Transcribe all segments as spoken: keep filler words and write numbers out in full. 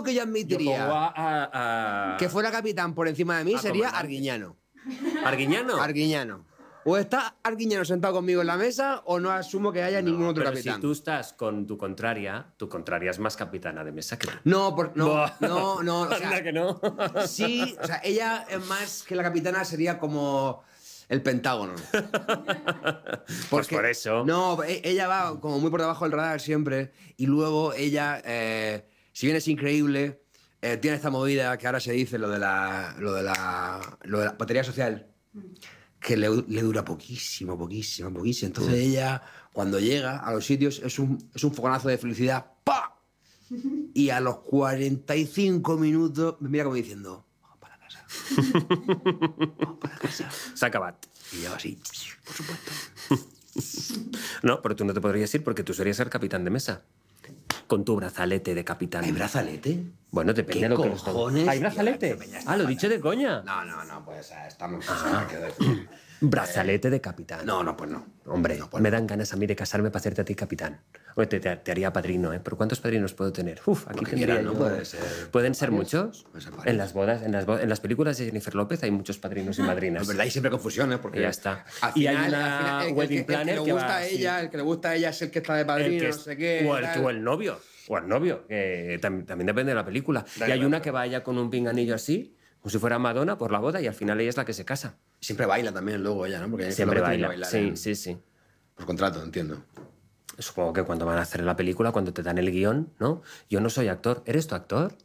que yo admitiría Yo pongo a, a, a... que fuera capitán por encima de mí a sería comandante. Arguiñano. ¿Arguiñano? Arguiñano. O está Arguiñano sentado conmigo en la mesa o no asumo que haya No, ningún otro pero capitán. si tú estás con tu contraria, tu contraria es más capitana de mesa que tú. No, por, no, Buah. no, no, o sea, Anda que no. sí, o sea, ella es más que la capitana sería como el Pentágono. Pues por eso. No, e- ella va como muy por debajo del radar siempre y luego ella, eh, si bien es increíble, eh, tiene esta movida que ahora se dice lo de la, lo de la, lo de la batería social, que le, le dura poquísimo, poquísimo, poquísimo. Entonces ella, cuando llega a los sitios, es un, es un fogonazo de felicidad. ¡Pa! Y a los cuarenta y cinco minutos me mira como diciendo, vamos para casa. Vamos para casa. Se ha acabado. Y yo así, por supuesto. No, pero tú no te podrías ir porque tú serías el capitán de mesa. Con tu brazalete de capitán. ¿Hay brazalete? Bueno, depende ¿Qué de lo que cojones? ¿Hay brazalete? Tío, Ah, lo he dicho de coña. No, no, no, pues eh, estamos... Ah. ¿qué decir? Brazalete de capitán. No, no, pues no. Hombre, No, pues me no. dan ganas a mí de casarme para hacerte a ti capitán. Oye, te, te- te haría padrino, ¿eh? ¿Pero cuántos padrinos puedo tener? Uf, aquí Lo que tendría quieras, ¿no? yo- Puede ser- ¿Pueden ser varios. muchos? Pueden ser varios. En las bodas, en las, bo- en las películas de Jennifer López hay muchos padrinos y madrinas. Es verdad, hay siempre confusiones porque... Y ya está. Al Y hay final, una al final, el, que- wedding el que- planner el que que le gusta va a ella, así. el que le gusta a ella es el que está de El padrino, que no es- sé qué... o, el, tal. o el novio. O el novio, que tam- también depende de la película. Dale, y hay dale, una dale. que va ella con un pinganillo así, como si fuera Madonna, por la boda, y al final ella es la que se casa. Siempre baila también luego ella, ¿no? Porque Siempre Jennifer López tiene que baila. bailar Sí, en- sí, sí. Por contrato, entiendo. Supongo que cuando van a hacer la película, cuando te dan el guión, ¿no? Yo no soy actor. ¿Eres tu actor?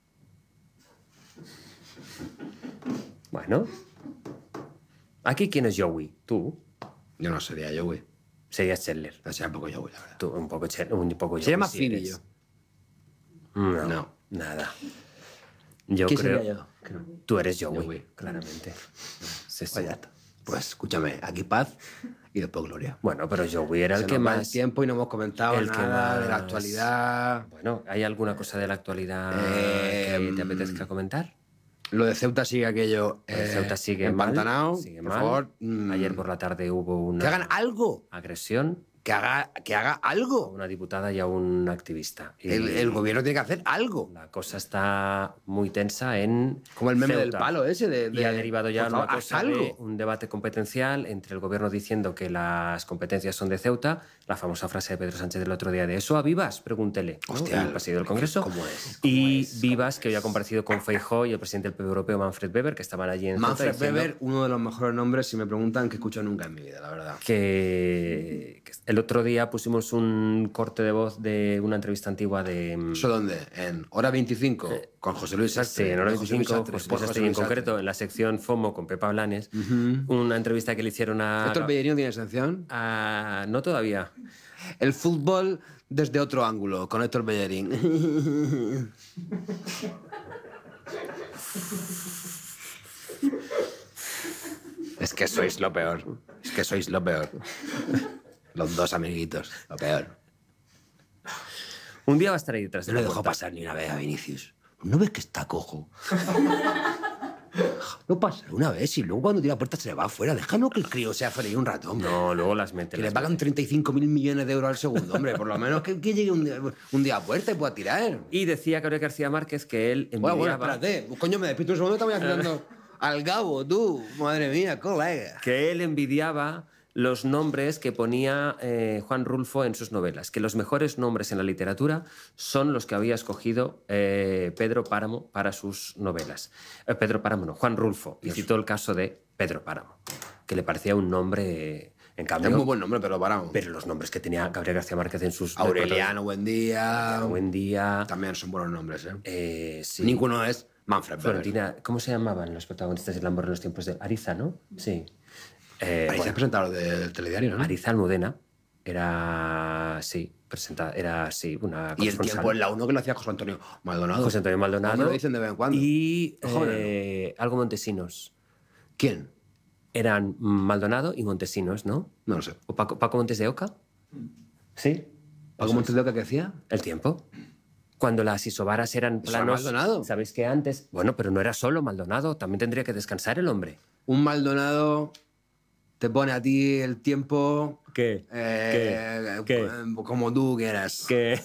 Bueno. ¿Aquí quién es Joey? ¿Tú? Yo no sería yo, güey. Serías Chandler. No sería un poco yo, güey, la verdad. Tú, un poco, Ch- un poco Sería Joey, más sí Fini eres. yo. No, No. nada. Yo ¿Quién creo... sería yo? Tú eres Joey, Joey. claramente. Sí, sí. Pues ya está. Pues escúchame, aquí paz y después gloria. Bueno, pero Joey era el Se que nos va el más... tiempo y no hemos comentado el que nada de la más- actualidad. Bueno, ¿hay alguna cosa de la actualidad Eh, que te apetezca comentar? Lo de Ceuta sigue aquello. El eh, Ceuta sigue mal, empantanado. sigue por mal. favor. mm, Ayer por la tarde hubo una Que hagan algo. agresión Que haga, que haga a algo. una diputada y a un activista. Y El, el gobierno tiene que hacer algo. La cosa está muy tensa en Como el meme Ceuta. del palo ese de... Y de- ha derivado ya por en una favor, haz cosa de algo. un debate competencial entre el gobierno diciendo que las competencias son de Ceuta, la famosa frase de Pedro Sánchez del otro día de ¿eso a Vivas? Pregúntele. ¿no? Hostia, En el pasillo del Congreso. ¿cómo es? ¿Cómo Y es? Vivas, que hoy ha comparecido con Feijóo y el presidente del P B Europeo, Manfred Weber, que estaban allí en Ceuta Manfred diciendo Weber, uno de los mejores nombres, si me preguntan, que he escuchado nunca en mi vida, la verdad. que, que el otro día pusimos un corte de voz de una entrevista antigua de... ¿Eso dónde? En Hora veinticinco, con José Luis Sí, Sastre. en Hora de José Luis veinticinco, Sastre, José por Luis José Astegui en Luis Sastre. concreto, en la sección FOMO con Pepa Blanes, una entrevista que le hicieron a... ¿Héctor Bellerín tiene sección? a- no todavía. El fútbol desde otro ángulo, con Héctor Bellerín. Es que sois lo peor. Es que sois lo peor. Los dos amiguitos, lo peor. Un día va a estar ahí detrás de No le la dejó puerta. pasar ni una vez a Vinicius. ¿No ves que está cojo? No pasa una vez y luego cuando tira la puerta se le va afuera. Déjalo que el crío sea feliz un rato, hombre. No, luego las mete. Que le las pagan treinta y cinco mil millones de euros al segundo, hombre. Por lo menos que, que llegue un día, un día a puerta y pueda tirar. mete. Y decía Gabriel García Márquez que él Bueno, bueno, envidiaba, espérate. Coño, me despisto un segundo y estamos haciendo al Gabo, tú. Madre mía, colega. que él envidiaba los nombres que ponía eh, Juan Rulfo en sus novelas, que los mejores nombres en la literatura son los que había escogido eh, Pedro Páramo para sus novelas. Eh, Pedro Páramo, no, Juan Rulfo. Y citó el caso de Pedro Páramo, que le parecía un nombre, en cambio... Es muy buen nombre, pero paramos. Pero los nombres que tenía Gabriel García Márquez en sus... Aureliano, buen día. Buen día... También son buenos nombres, ¿eh? eh, sí. Ninguno es Manfred Weber. Florentina, ¿cómo se llamaban los protagonistas del Amor en los tiempos de Ariza, no? Sí. Eh, Ahí se bueno, ha presentado del telediario, ¿no? Ariza Almudena era, sí, presenta, era, sí, una Y el corresponsal. tiempo en la uno que lo hacía José Antonio Maldonado. José Antonio Maldonado. Me lo dicen de vez en cuando. Y Los jóvenes, eh, algo Montesinos. ¿Quién? Eran Maldonado y Montesinos, ¿no? No lo sé. ¿O Paco, Paco Montes de Oca? Sí. ¿Paco Montes de Oca qué hacía? El tiempo. Cuando las isobaras eran Eso era planos. Maldonado. ¿Sabéis que antes? Bueno, pero no era solo Maldonado, también tendría que descansar el hombre. Un Maldonado te pone a ti el tiempo... ¿Qué? eh, ¿Qué? ¿Qué? Como tú quieras. Que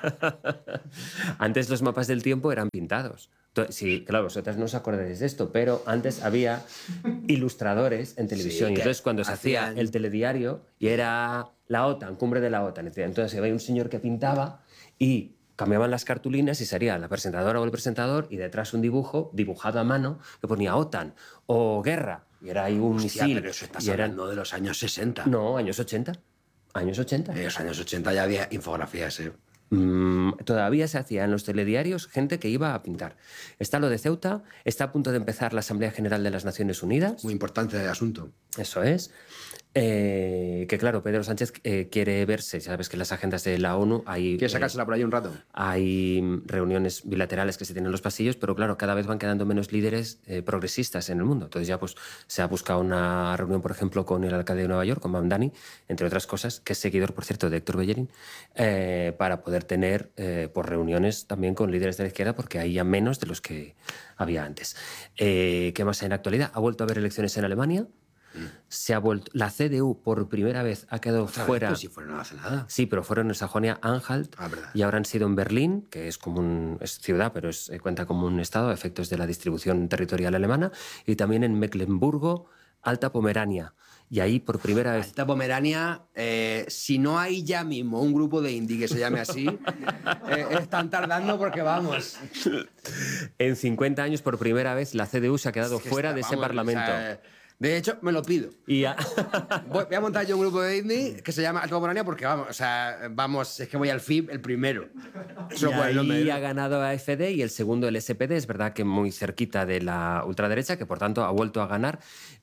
antes los mapas del tiempo eran pintados. Sí, claro, vosotras no os acordáis de esto, pero antes había ilustradores en televisión. Sí, y entonces cuando se hacían... hacía el telediario y era la OTAN, cumbre de la OTAN, entonces había un señor que pintaba y cambiaban las cartulinas y sería la presentadora o el presentador y detrás un dibujo dibujado a mano que ponía OTAN o guerra. Y era ahí un Hostia, misil. pero eso estás y eran... hablando de los años sesenta. No, años ochenta. Años ochenta. En los años ochenta ya había infografías, ¿eh? Mm, todavía se hacía en los telediarios gente que iba a pintar. Está lo de Ceuta, está a punto de empezar la Asamblea General de las Naciones Unidas. Muy importante el asunto. Eso es. Eh, que claro, Pedro Sánchez eh, quiere verse, sabes que en las agendas de la ONU hay... ¿Quieres sacársela eh, por ahí un rato? Hay reuniones bilaterales que se tienen en los pasillos, pero claro, cada vez van quedando menos líderes eh, progresistas en el mundo. Entonces ya pues se ha buscado una reunión, por ejemplo, con el alcalde de Nueva York, con Mamdani, entre otras cosas, que es seguidor, por cierto, de Héctor Bellerín, eh, para poder tener eh, pues, reuniones también con líderes de la izquierda, porque hay ya menos de los que había antes. Eh, ¿Qué más hay en la actualidad? Ha vuelto a haber elecciones en Alemania. Se ha vuelto, la C D U por primera vez ha quedado fuera. Pues si fueron no hace nada. Sí, pero fueron en Sajonia-Anhalt ah, verdad. y ahora han sido en Berlín, que es como un, es ciudad, pero es, cuenta como un estado a efectos de la distribución territorial alemana, y también en Mecklemburgo, Alta Pomerania. Y ahí por primera vez... Alta Pomerania, eh, si no hay ya mismo un grupo de indie que se llame así, eh, están tardando porque vamos. En cincuenta años por primera vez la C D U se ha quedado es que fuera está, de ese vamos, parlamento. O sea, de hecho, me lo pido. Y a... voy, voy a montar yo un grupo de indie que se llama Alta Pomerania porque vamos, o sea, vamos, es que voy al F I B el primero. Y ahí ha ganado a F D y el segundo el S P D, es verdad que muy cerquita de la ultraderecha, que por tanto ha vuelto a ganar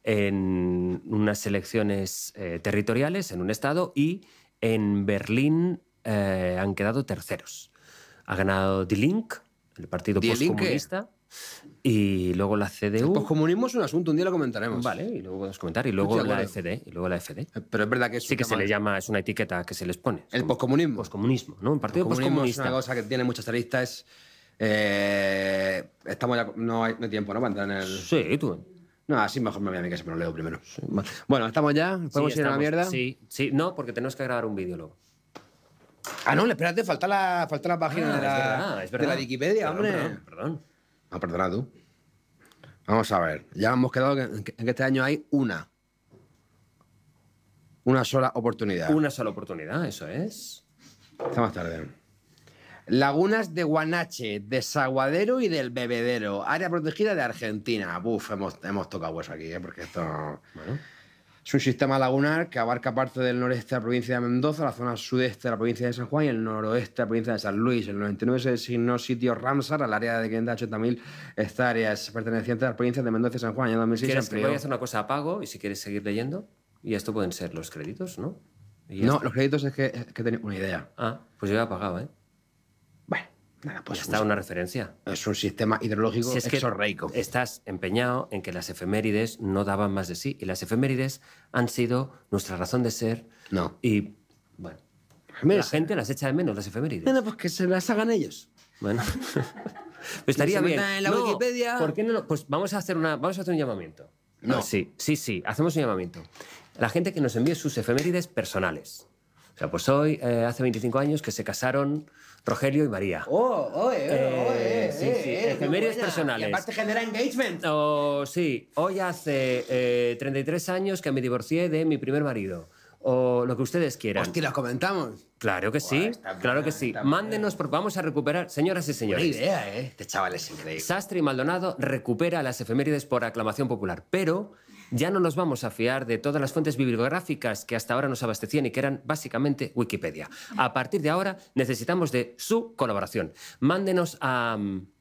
en unas elecciones eh, territoriales en un estado, y en Berlín eh, han quedado terceros. Ha ganado Die Link, el partido Die postcomunista. Y luego la C D U. El poscomunismo es un asunto, un día lo comentaremos. Vale, y luego podemos comentar. Y luego la F D. Y luego la F D. Pero es verdad que es sí que se le llama, es una etiqueta que se les pone. El poscomunismo. Poscomunismo, ¿no? Un partido poscomunismo poscomunista. Es una cosa que tiene muchas aristas. Eh, estamos ya, no, hay, no hay tiempo, ¿no? Para entrar en el. Sí, tú. No, así mejor me voy a mi casa, pero lo leo primero. Sí. Bueno, ¿estamos ya? ¿Podemos sí, ir a la mierda? Sí, sí. No, porque tenemos que grabar un vídeo luego. Ah, no, espérate, falta la, falta la página ah, de, la, es verdad, es verdad. de la Wikipedia, perdón, hombre. Perdón, perdón. Ah, perdona tú. Vamos a ver. Ya hemos quedado en que, en que este año hay una. Una sola oportunidad. Una sola oportunidad, eso es. Está más tarde. Lagunas de Guanache, Desaguadero y del Bebedero. Área protegida de Argentina. Buf, hemos, hemos tocado hueso aquí, ¿eh? Porque esto... Bueno. Es un sistema lagunar que abarca parte del noreste de la provincia de Mendoza, la zona sudeste de la provincia de San Juan y el noroeste de la provincia de San Luis. En el noventa y nueve se designó sitio Ramsar al área de quinientas ochenta mil hectáreas pertenecientes a las provincias de Mendoza y San Juan. En dos mil seis ¿Quieres se que voy a hacer una cosa a pago y si quieres seguir leyendo? Y esto pueden ser los créditos, ¿no? No, está. Los créditos es que, es que tenía una idea. Ah, pues yo he pagado, ¿eh? Bueno, nada, pues... Ya está una referencia. Es un sistema hidrológico si es exorreico. Que estás empeñado en que las efemérides no daban más de sí. Y las efemérides han sido nuestra razón de ser. No. Y, bueno, Mira, la gente las echa de menos, las efemérides. Bueno, pues que se las hagan ellos. Bueno... Pues estaría bien. En la no, Wikipedia. ¿Por qué no? Pues vamos a hacer una, vamos a hacer un llamamiento. No. Sí, sí, sí. Hacemos un llamamiento. La gente que nos envíe sus efemérides personales. O sea, pues hoy, eh, hace veinticinco años que se casaron Rogelio y María. Oh, oh, eh, oh, eh, sí, sí. eh, efemérides personales. Y aparte genera engagement. O sí, hoy hace eh, treinta y tres años que me divorcié de mi primer marido. O lo que ustedes quieran. Hostia, ¿los comentamos? Claro que sí, Buah, claro buena, que sí. Mándenos, por, vamos a recuperar, señoras y señores. Buena idea, ¿eh? Este chaval es increíble. Sastre y Maldonado recupera las efemérides por aclamación popular, pero ya no nos vamos a fiar de todas las fuentes bibliográficas que hasta ahora nos abastecían y que eran básicamente Wikipedia. A partir de ahora necesitamos de su colaboración. Mándenos a...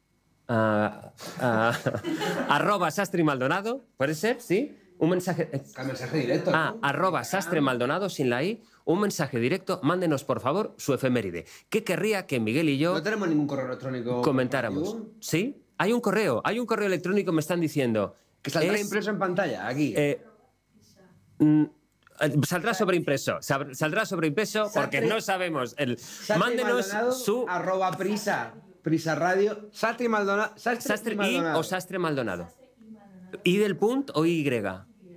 a, a, a arroba Sastre y Maldonado, ¿puede ser? ¿Sí? Un mensaje... Un mensaje directo. Ah, ¿no? Arroba Sastre Maldonado, sin la I. Un mensaje directo. Mándenos, por favor, su efeméride. ¿Qué querría que Miguel y yo... No tenemos ningún correo electrónico... comentáramos? ¿Sí? Hay un correo. Hay un correo electrónico, me están diciendo. Que saldrá es, impreso en pantalla, aquí. Eh, mm, saldrá sobreimpreso. Saldrá sobreimpreso porque no sabemos. El, mándenos su... Arroba prisa. Prisa radio. Sastre y Maldonado. Sastre, Sastre y Maldonado. I o Sastre Maldonado. ¿I del punto o Y?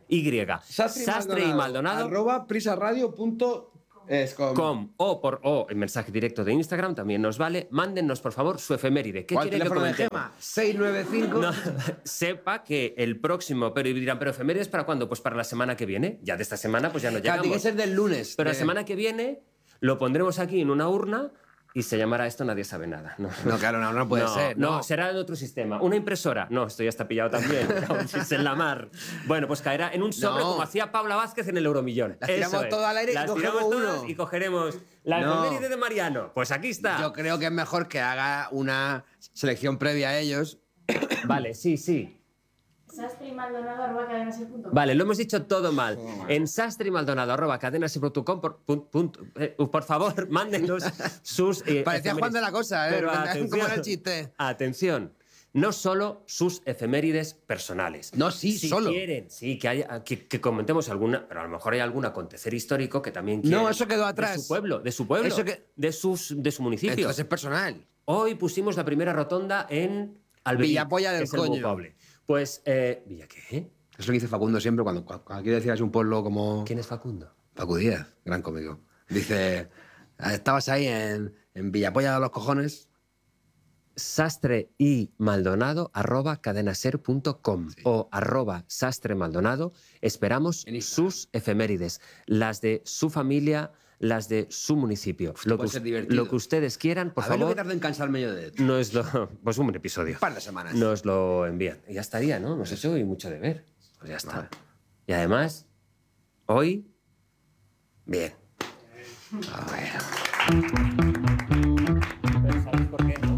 Y. Sastre y Maldonado. Arroba prisaradio punto es com. Com, o por o en mensaje directo de Instagram también nos vale. Mándennos, por favor, su efeméride. ¿Qué ¿Cuál quiere que teléfono de comentemos? Gema? seis nueve cinco. No, sepa que el próximo, pero dirán, ¿pero efemérides para cuándo? Pues para la semana que viene. Ya de esta semana pues ya no Claro, llegamos. tiene que ser del lunes. Pero de... la semana que viene lo pondremos aquí en una urna y se llamará esto Nadie sabe nada. No, No, claro, no, no puede no, ser. No, No, será de otro sistema. Una impresora. No, esto ya está pillado también. Es en la mar. Bueno, pues caerá en un sobre No. como hacía Paula Vázquez en el Euromillón. Las tiramos Eso es. todo al aire y Las cogemos tiramos todas uno. y cogeremos la No. efeméride de Mariano. Pues aquí está. Yo creo que es mejor que haga una selección previa a ellos. Vale, sí, sí. Sastre y Maldonado arroba cadenaser punto com. Vale, lo hemos dicho todo mal. En sastre y Maldonado arroba cadenaser punto com, por, pun- punto- eh, por favor, mándenos sus... eh, Parecía Juan efemérides. de la Cosa, ¿eh? Pero ¿Cómo atención, era el chiste? Atención, no solo sus efemérides personales. No, sí, si solo. quieren, sí, que, haya, que, que comentemos alguna, pero a lo mejor hay algún acontecer histórico que también quieren. No, eso quedó atrás. De su pueblo, de su pueblo, Eso que- de, sus, de su municipio. Entonces es personal. Hoy pusimos la primera rotonda en Alberí, Villapolla del que es el coño. Vocable. Pues, eh, ¿Villa qué? Es lo que dice Facundo siempre cuando, cuando quiere decir así un pueblo como... ¿Quién es Facundo? Paco Díaz, gran cómico. Dice, estabas ahí en, en Villapolla de los cojones. Sastre y Maldonado arroba cadenaser punto com Sí. o arroba Sastre Maldonado. Esperamos En Instagram. sus efemérides, las de su familia, las de su municipio. Lo que, puede us- ser divertido. lo que ustedes quieran, por a ver lo que favor, tarda en cansarme yo de... nos lo, pues un episodio. Un par de semanas. Nos lo envían. Y ya estaría, ¿no? Hemos hecho hoy mucho de ver. Pues ya está. Vale. Y además, hoy, bien. A ver. ¿Sabes por qué?